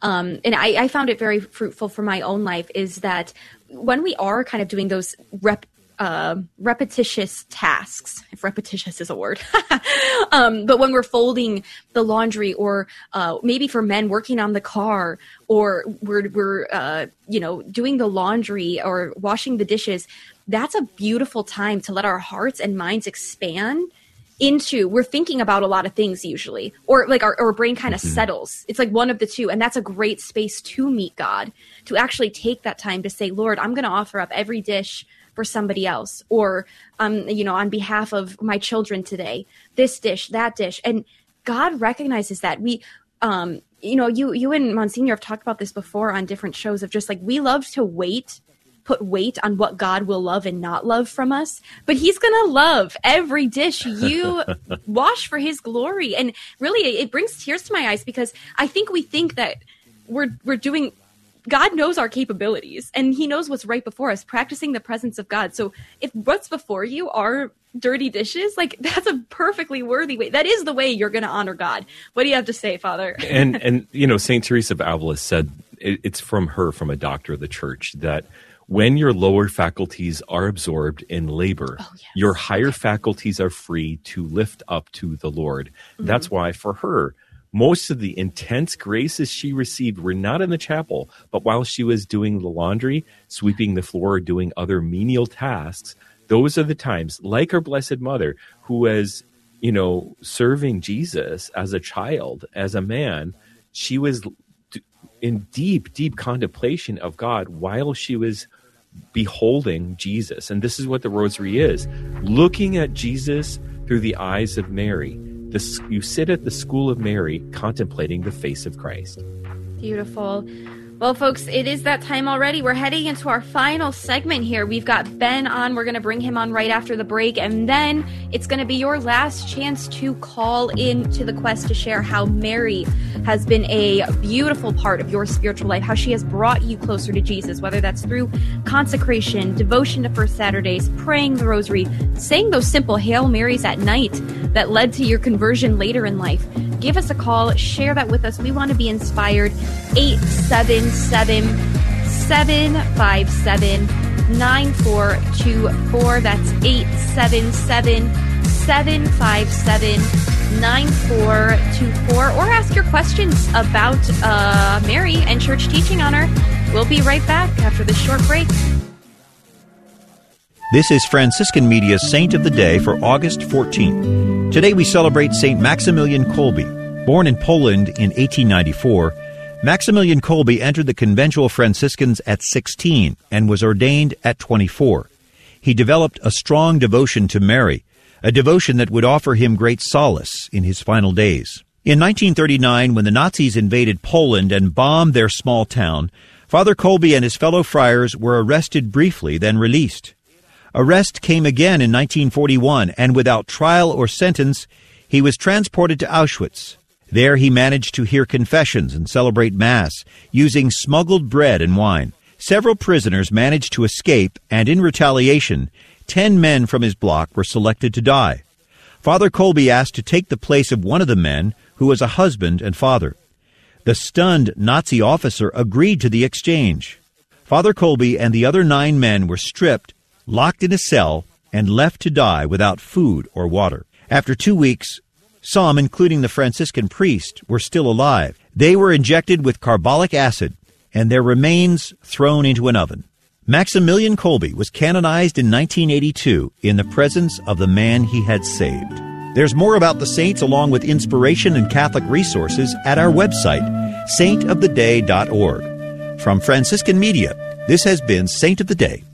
And I found it very fruitful for my own life, is that when we are kind of doing those repetitious tasks, if repetitious is a word, but when we're folding the laundry, or maybe for men working on the car, or we're doing the laundry or washing the dishes, that's a beautiful time to let our hearts and minds expand into, we're thinking about a lot of things usually, or like our brain kind of settles. It's like one of the two. And that's a great space to meet God, to actually take that time to say, Lord, I'm going to offer up every dish for somebody else, or, on behalf of my children today, this dish, that dish. And God recognizes that we, you and Monsignor have talked about this before on different shows, of just like, we love to put weight on what God will love and not love from us, but he's going to love every dish you wash for his glory. And really, it brings tears to my eyes, because I think we think that we're doing, God knows our capabilities, and he knows what's right before us, practicing the presence of God. So if what's before you are dirty dishes, like, that's a perfectly worthy way. That is the way you're going to honor God. What do you have to say, Father? and St. Teresa of Avila said, it's from a doctor of the church, that when your lower faculties are absorbed in labor, your higher faculties are free to lift up to the Lord. Mm-hmm. That's why for her, most of the intense graces she received were not in the chapel, but while she was doing the laundry, sweeping the floor, or doing other menial tasks. Those are the times, like our Blessed Mother, who was, serving Jesus as a child, as a man, she was in deep, deep contemplation of God while she was beholding Jesus. And this is what the rosary is. Looking at Jesus through the eyes of Mary. You sit at the school of Mary, contemplating the face of Christ. Beautiful. Well, folks, it is that time already. We're heading into our final segment here. We've got Ben on. We're going to bring him on right after the break. And then it's going to be your last chance to call in to the quest to share how Mary has been a beautiful part of your spiritual life, how she has brought you closer to Jesus, whether that's through consecration, devotion to First Saturdays, praying the rosary, saying those simple Hail Marys at night that led to your conversion later in life. Give us a call. Share that with us. We want to be inspired. 877-757-9424. That's 877-757-9424. Or ask your questions about Mary and church teaching on her. We'll be right back after this short break. This is Franciscan Media's Saint of the Day for August 14th. Today we celebrate St. Maximilian Kolbe. Born in Poland in 1894, Maximilian Kolbe entered the conventual Franciscans at 16 and was ordained at 24. He developed a strong devotion to Mary, a devotion that would offer him great solace in his final days. In 1939, when the Nazis invaded Poland and bombed their small town, Father Kolbe and his fellow friars were arrested briefly, then released. Arrest came again in 1941, and without trial or sentence, he was transported to Auschwitz. There he managed to hear confessions and celebrate Mass, using smuggled bread and wine. Several prisoners managed to escape, and in retaliation, 10 men from his block were selected to die. Father Kolbe asked to take the place of one of the men, who was a husband and father. The stunned Nazi officer agreed to the exchange. Father Kolbe and the other 9 men were stripped, locked in a cell, and left to die without food or water. After 2 weeks, some, including the Franciscan priest, were still alive. They were injected with carbolic acid, and their remains thrown into an oven. Maximilian Kolbe was canonized in 1982 in the presence of the man he had saved. There's more about the saints along with inspiration and Catholic resources at our website, saintoftheday.org. From Franciscan Media, this has been Saint of the Day.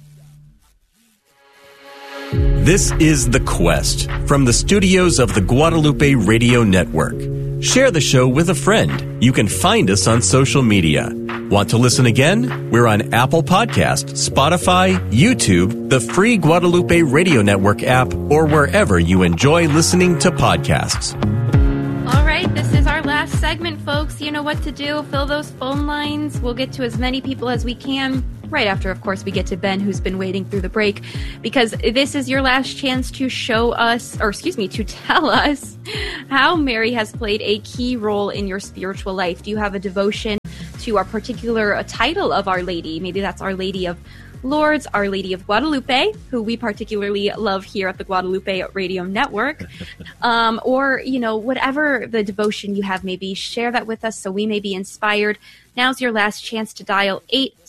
This is The Quest from the studios of the Guadalupe Radio Network. Share the show with a friend. You can find us on social media. Want to listen again? We're on Apple Podcast, Spotify, YouTube, the free Guadalupe Radio Network app, or wherever you enjoy listening to podcasts. All right, this is our last segment, folks. You know what to do. Fill those phone lines. We'll get to as many people as we can. Right after, of course, we get to Ben, who's been waiting through the break, because this is your last chance to to tell us how Mary has played a key role in your spiritual life. Do you have a devotion to our particular title of Our Lady. Maybe that's Our Lady of Lourdes, Our Lady of Guadalupe, who we particularly love here at the Guadalupe Radio Network, or, whatever the devotion you have, maybe share that with us so we may be inspired. Now's your last chance to dial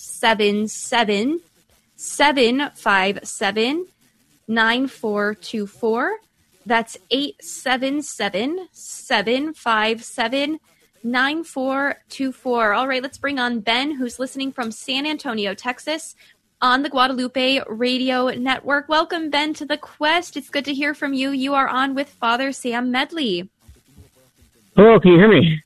877-757-9424. That's 877-757-9424. All right, let's bring on Ben, who's listening from San Antonio, Texas, on the Guadalupe Radio Network. Welcome, Ben, to the Quest. It's good to hear from you. You are on with Father Sam Medley. Hello, can you hear me?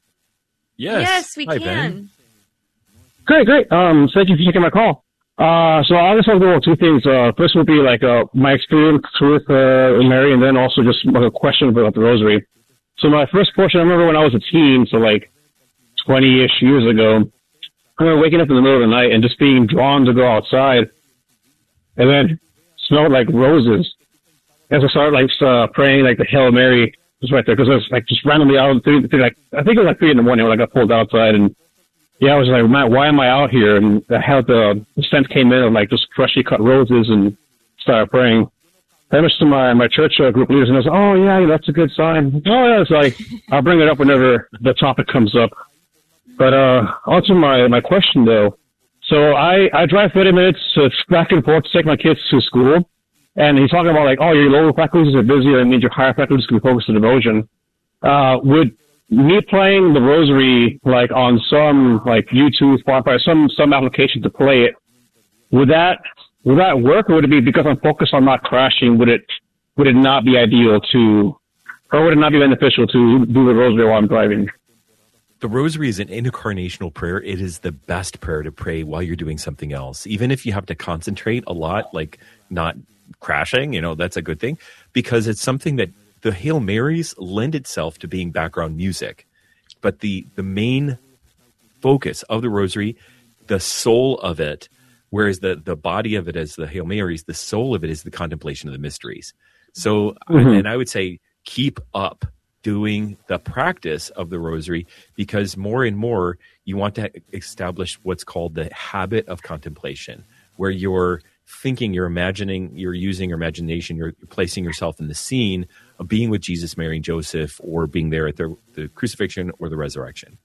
Yes, we Hi, can. Ben. Great. Thank you for taking my call. So I just want to go over two things. First would be my experience with Mary, and then also just a question about the Rosary. So my first portion, I remember when I was a teen, so 20-ish years ago, I remember waking up in the middle of the night and just being drawn to go outside, and then smelled like roses. As I started praying the Hail Mary was right there, because I was just randomly out. I think it was 3 a.m. when I got pulled outside, and I was like, man, why am I out here? And I had the scent came in of just freshly cut roses, and started praying. I went to my church group leaders, and I was like, oh yeah, that's a good sign. Oh yeah, it's I'll bring it up whenever the topic comes up. But on to my question, though. So I drive 30 minutes back and forth to take my kids to school. And he's talking about, your lower faculties are busy, and it means your higher faculties can focus on devotion. Would me playing the Rosary, on some, YouTube, Spotify, some application to play it, would that work, or would it be because I'm focused on not crashing, would it not be ideal or would it not be beneficial to do the Rosary while I'm driving? The Rosary is an incarnational prayer. It is the best prayer to pray while you're doing something else. Even if you have to concentrate a lot, not crashing, that's a good thing, because it's something that the Hail Marys lend itself to being background music. But the main focus of the Rosary, the soul of it, whereas the body of it is the Hail Marys, the soul of it is the contemplation of the mysteries. So, and I would say keep up doing the practice of the Rosary, because more and more you want to establish what's called the habit of contemplation, where you're thinking, you're imagining, you're using your imagination, you're placing yourself in the scene of being with Jesus, Mary, and Joseph, or being there at the crucifixion or the resurrection.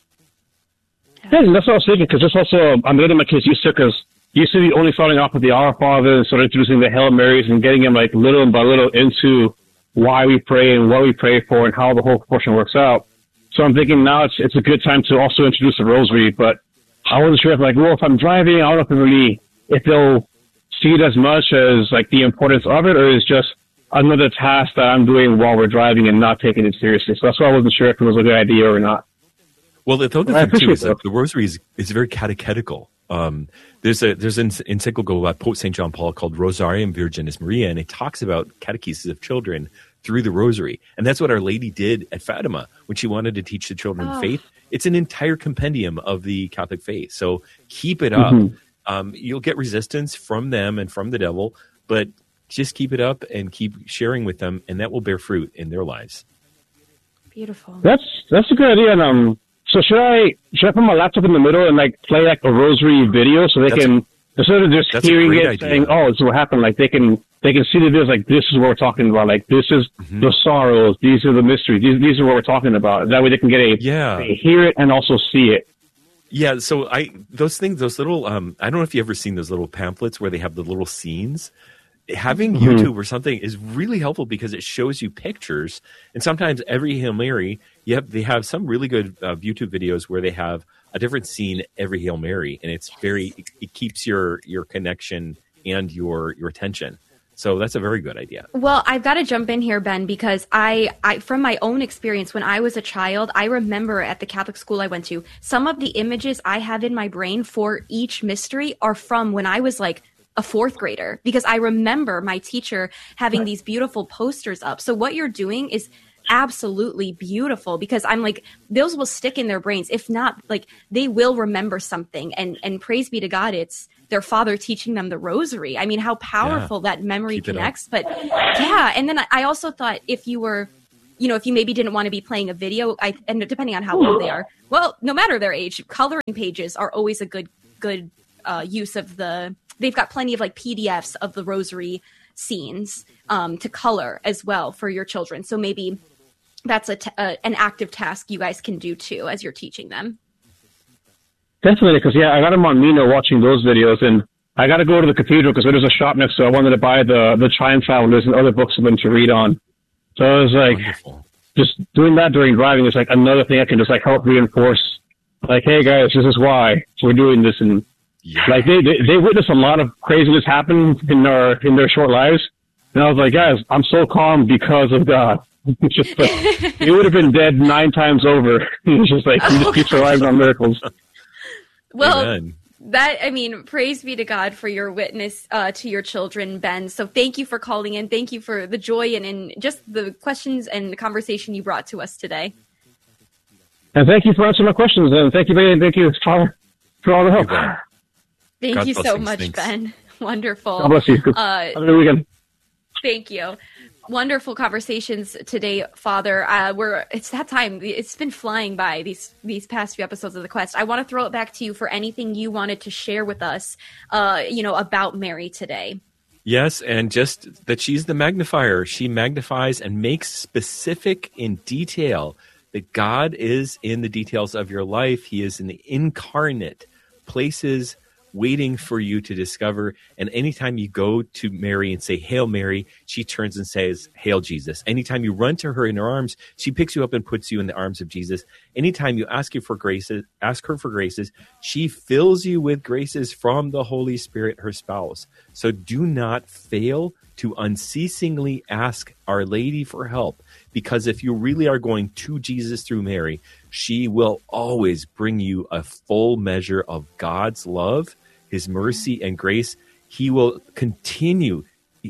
Yeah, that's what I was thinking, because it's also, I'm letting my kids used to, because used to be only starting off with the Our Father and sort of introducing the Hail Marys and getting them little by little into why we pray and what we pray for and how the whole portion works out. So I'm thinking now it's a good time to also introduce the Rosary, but I wasn't sure if I'm driving, I don't know if they'll see it as much as the importance of it, or is just another task that I'm doing while we're driving and not taking it seriously. So that's why I wasn't sure if it was a good idea or not. Well, the other thing too is that the Rosary is very catechetical. There's an encyclical by Pope St. John Paul called Rosarium Virginis Maria, and it talks about catechesis of children through the Rosary. And that's what Our Lady did at Fatima when she wanted to teach the children faith. It's an entire compendium of the Catholic faith. So keep it up. You'll get resistance from them and from the devil, but just keep it up and keep sharing with them, and that will bear fruit in their lives. Beautiful. That's a good idea. And so should I put my laptop in the middle and play a Rosary video so they can, instead of just hearing it idea. Saying, oh, this is what happened, they can see the videos this is what we're talking about, this is the sorrows, these are the mysteries, these are what we're talking about. That way they can get they hear it and also see it. Yeah, so those little, I don't know if you've ever seen those little pamphlets where they have the little scenes. Having YouTube or something is really helpful because it shows you pictures. And sometimes every Hail Mary, they have some really good YouTube videos where they have a different scene every Hail Mary. And it keeps your connection and your attention. So that's a very good idea. Well, I've got to jump in here, Ben, because I from my own experience, when I was a child, I remember at the Catholic school I went to, some of the images I have in my brain for each mystery are from when I was a fourth grader, because I remember my teacher having these beautiful posters up. So what you're doing is absolutely beautiful, because I'm those will stick in their brains. If not, they will remember something, and praise be to God, it's their father teaching them the Rosary. I mean, how powerful that memory connects. But and then I also thought if you were if you maybe didn't want to be playing a video, and depending on how old they are, well, no matter their age, coloring pages are always a good use of they've got plenty of like PDFs of the rosary scenes to color as well for your children. So maybe that's an active task you guys can do too as you're teaching them. Definitely, because I got them on Mino watching those videos, and I got to go to the cathedral because there's a shop next to it. I wanted to buy the Triumph Founders and other books for them to read on. So I was like, wonderful. Just doing that during driving is like another thing I can just like help reinforce. Like, hey guys, this is why we're doing this, and like they witness a lot of craziness happen in their short lives. And I was like, guys, I'm so calm because of God. It's just like you would have been dead 9 times over. It's just like you just keep surviving on miracles. Well, praise be to God for your witness to your children, Ben. So thank you for calling in. Thank you for the joy and just the questions and the conversation you brought to us today. And thank you for answering my questions. And thank you, Father, for all the help. Thank God you so much, thanks. Ben. Wonderful. God bless you. Have a good weekend. Thank you. Wonderful conversations today, Father. It's that time. It's been flying by these past few episodes of The Quest. I want to throw it back to you for anything you wanted to share with us, about Mary today. Yes, and just that she's the magnifier. She magnifies and makes specific in detail that God is in the details of your life. He is in the incarnate places waiting for you to discover. And anytime you go to Mary and say, Hail Mary, she turns and says, Hail Jesus. Anytime you run to her in her arms, she picks you up and puts you in the arms of Jesus. Anytime you ask her for graces, she fills you with graces from the Holy Spirit, her spouse. So do not fail to unceasingly ask Our Lady for help, because if you really are going to Jesus through Mary, she will always bring you a full measure of God's love, His mercy and grace. She will continue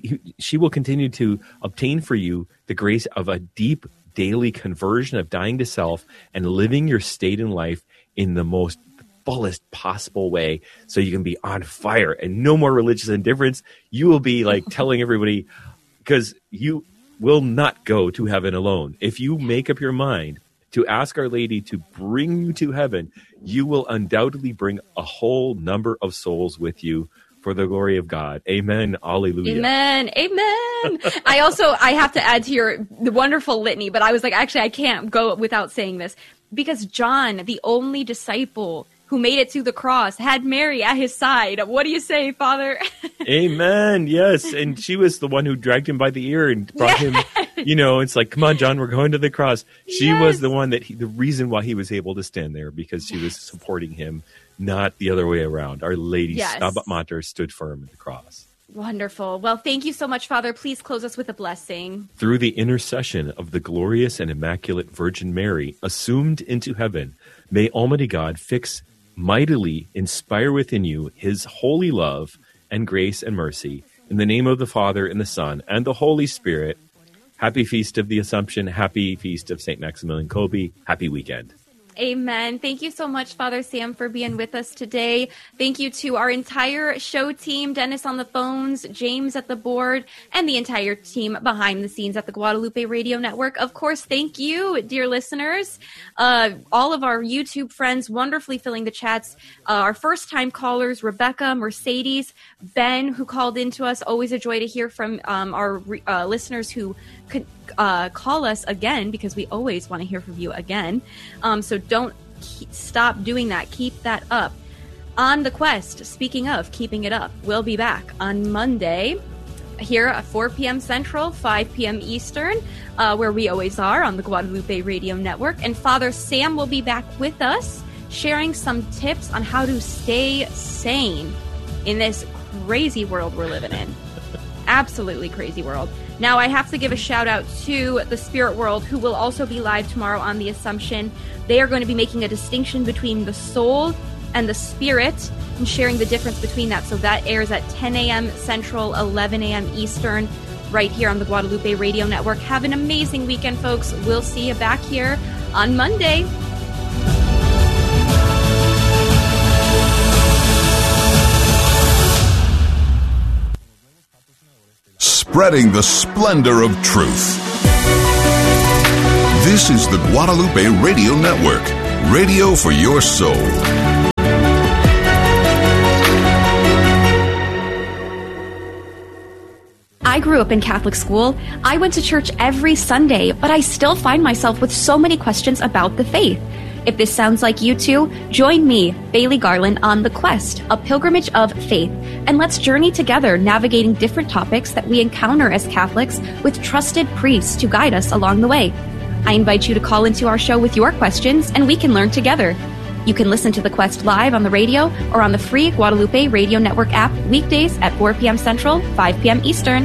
to obtain for you the grace of a deep daily conversion, of dying to self and living your state in life in the most fullest possible way, so you can be on fire and no more religious indifference. You will be like telling everybody, because you will not go to heaven alone. If you make up your mind to ask Our Lady to bring you to heaven, you will undoubtedly bring a whole number of souls with you for the glory of God. Amen. Alleluia. Amen. Amen. I have to add to the wonderful litany, but I was like, actually, I can't go without saying this, because John, the only disciple who made it to the cross, had Mary at his side. What do you say, Father? Amen. Yes. And she was the one who dragged him by the ear and brought him, it's like, come on, John, we're going to the cross. She was the one the reason why he was able to stand there, because she was supporting him, not the other way around. Our Lady Stabat Mater stood firm at the cross. Wonderful. Well, thank you so much, Father. Please close us with a blessing. Through the intercession of the glorious and immaculate Virgin Mary, assumed into heaven, may Almighty God mightily inspire within you His holy love and grace and mercy. In the name of the Father, and the Son, and the Holy Spirit. Happy Feast of the Assumption. Happy Feast of St. Maximilian Kolbe. Happy weekend. Amen. Thank you so much, Father Sam, for being with us today. Thank you to our entire show team, Dennis on the phones, James at the board, and the entire team behind the scenes at the Guadalupe Radio Network. Of course, thank you, dear listeners. All of our YouTube friends wonderfully filling the chats. Our first-time callers, Rebecca, Mercedes, Ben, who called in to us. Always a joy to hear from our listeners who could call us again, because we always want to hear from you again. So don't stop doing that. Keep that up. On The Quest, speaking of keeping it up, we'll be back on Monday here at 4 p.m. Central, 5 p.m. Eastern, where we always are on the Guadalupe Radio Network. And Father Sam will be back with us, sharing some tips on how to stay sane in this crazy world we're living in. Absolutely crazy world. Now, I have to give a shout out to the Spirit World, who will also be live tomorrow on the Assumption. They are going to be making a distinction between the soul and the spirit and sharing the difference between that. So that airs at 10 a.m. Central, 11 a.m. Eastern, right here on the Guadalupe Radio Network. Have an amazing weekend, folks. We'll see you back here on Monday. Spreading the splendor of truth. This is the Guadalupe Radio Network, radio for your soul. I grew up in Catholic school. I went to church every Sunday, but I still find myself with so many questions about the faith. If this sounds like you too, join me, Bailey Garland, on The Quest, a pilgrimage of faith, and let's journey together navigating different topics that we encounter as Catholics with trusted priests to guide us along the way. I invite you to call into our show with your questions, and we can learn together. You can listen to The Quest live on the radio or on the free Guadalupe Radio Network app weekdays at 4 p.m. Central, 5 p.m. Eastern.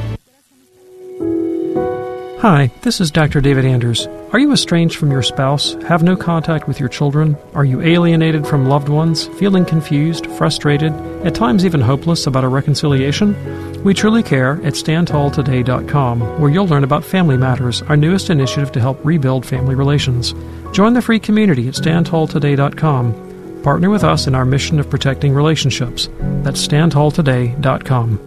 Hi, this is Dr. David Anders. Are you estranged from your spouse? Have no contact with your children? Are you alienated from loved ones? Feeling confused, frustrated, at times even hopeless about a reconciliation? We truly care at StandTallToday.com, where you'll learn about Family Matters, our newest initiative to help rebuild family relations. Join the free community at StandTallToday.com. Partner with us in our mission of protecting relationships. That's StandTallToday.com.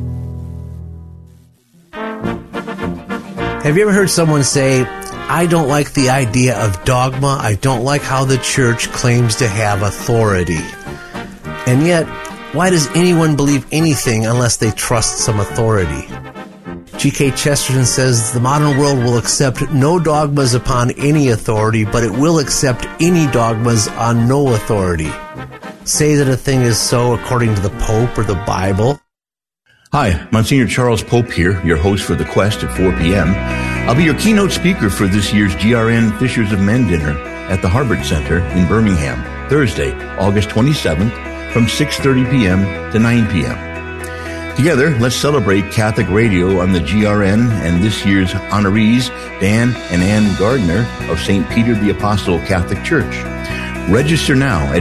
Have you ever heard someone say, I don't like the idea of dogma, I don't like how the church claims to have authority? And yet, why does anyone believe anything unless they trust some authority? G.K. Chesterton says, the modern world will accept no dogmas upon any authority, but it will accept any dogmas on no authority. Say that a thing is so according to the Pope or the Bible. Hi, Monsignor Charles Pope here, your host for The Quest at 4 p.m. I'll be your keynote speaker for this year's GRN Fishers of Men dinner at the Harbert Center in Birmingham, Thursday, August 27th from 6:30 p.m. to 9 p.m. Together, let's celebrate Catholic radio on the GRN and this year's honorees, Dan and Ann Gardner of St. Peter the Apostle Catholic Church. Register now at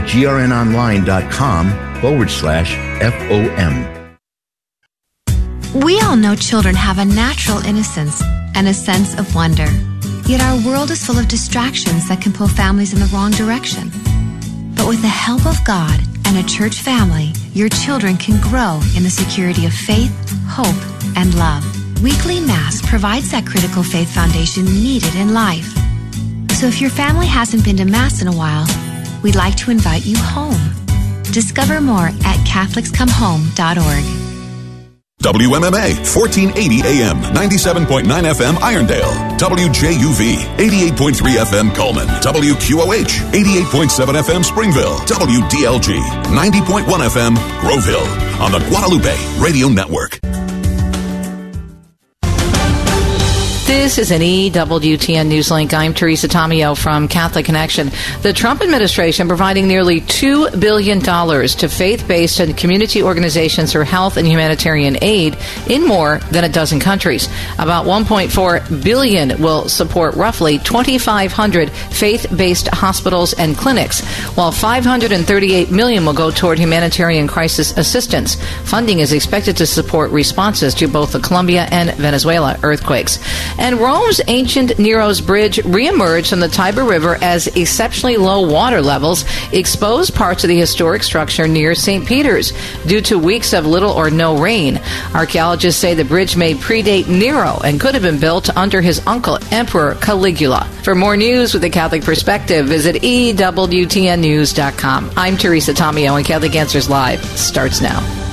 grnonline.com/FOM. We all know children have a natural innocence and a sense of wonder. Yet our world is full of distractions that can pull families in the wrong direction. But with the help of God and a church family, your children can grow in the security of faith, hope, and love. Weekly Mass provides that critical faith foundation needed in life. So if your family hasn't been to Mass in a while, we'd like to invite you home. Discover more at CatholicsComeHome.org. WMMA 1480 AM, 97.9 FM Irondale, WJUV 88.3 FM Coleman, WQOH 88.7 FM Springville, WDLG 90.1 FM Groveville on the Guadalupe Radio Network. This is an EWTN Newslink. I'm Teresa Tomeo from Catholic Connection. The Trump administration providing nearly $2 billion to faith-based and community organizations for health and humanitarian aid in more than a dozen countries. About $1.4 billion will support roughly 2,500 faith-based hospitals and clinics, while $538 million will go toward humanitarian crisis assistance. Funding is expected to support responses to both the Colombia and Venezuela earthquakes. And Rome's ancient Nero's Bridge reemerged from the Tiber River as exceptionally low water levels exposed parts of the historic structure near St. Peter's due to weeks of little or no rain. Archaeologists say the bridge may predate Nero and could have been built under his uncle, Emperor Caligula. For more news with a Catholic perspective, visit EWTNnews.com. I'm Teresa Tomeo, and Catholic Answers Live starts now.